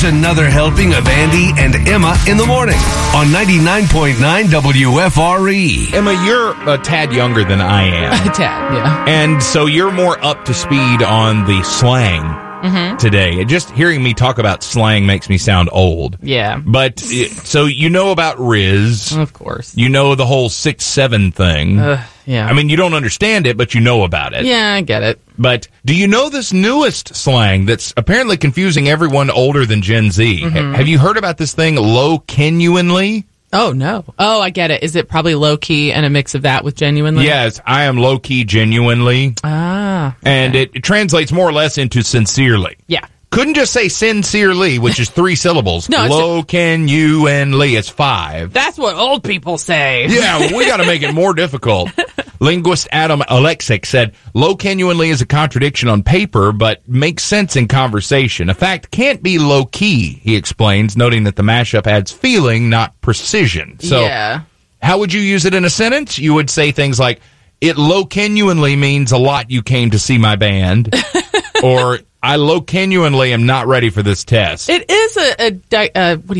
another helping of Andy and Emma in the morning on 99.9 WFRE. Emma, you're a tad younger than I am. A tad, yeah. And so you're more up to speed on the slang today. Just hearing me talk about slang makes me sound old. Yeah. But, so you know about Riz. Of course. You know the whole 6'7" thing. Yeah. I mean, you don't understand it, but you know about it. Yeah, I get it. But do you know this newest slang that's apparently confusing everyone older than Gen Z? Have you heard about this thing, low-genuinely? Oh, no. Oh, I get it. Is it probably low-key and a mix of that with genuinely? Yes, I am low-key genuinely. Ah. Okay. And it translates more or less into sincerely. Yeah. Couldn't just say sincerely, which is 3 syllables. No, low-can-you-and-ly is 5. That's what old people say. Yeah, we got to make it more difficult. Linguist Adam Alexic said, low-genuinely is a contradiction on paper, but makes sense in conversation. A fact can't be low-key, he explains, noting that the mashup adds feeling, not precision. So, yeah. How would you use it in a sentence? You would say things like, it low-genuinely means a lot you came to see my band, or I low-genuinely am not ready for this test. It is what do